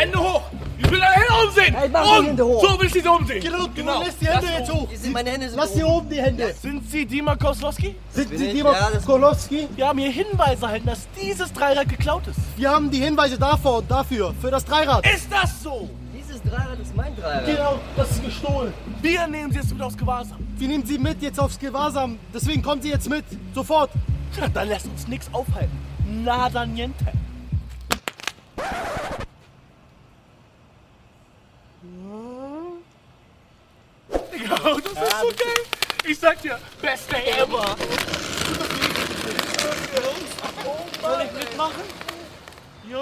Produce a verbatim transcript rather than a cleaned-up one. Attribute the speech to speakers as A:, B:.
A: Hände hoch! Ich will deine Hände umsehen!
B: Hey, mach die Hände hoch!
A: So will ich sie umsehen!
C: Genau, du
A: Genau.
C: lässt die Hände jetzt hoch.
B: Die sind meine Hände sind
C: Lass hier oben die Hände.
A: Sind Sie Dima Koslowski?
C: Sind
B: bin
C: Sie
B: ich.
C: Dima
B: Ja, das-
C: Kolowski?
A: Wir haben hier Hinweise erhalten, dass dieses Dreirad geklaut ist.
C: Wir haben die Hinweise davor und dafür, für das Dreirad.
A: Ist das so?
B: Dieses Dreirad ist mein Dreirad.
C: Genau, das ist gestohlen.
A: Wir nehmen Sie jetzt mit aufs Gewahrsam.
C: Wir nehmen Sie mit jetzt aufs Gewahrsam. Deswegen kommen Sie jetzt mit. Sofort.
A: Ja, dann lässt uns nichts aufhalten. Nada niente. Ja, das ist so geil. Ich sag dir, beste ever. Soll ich mitmachen?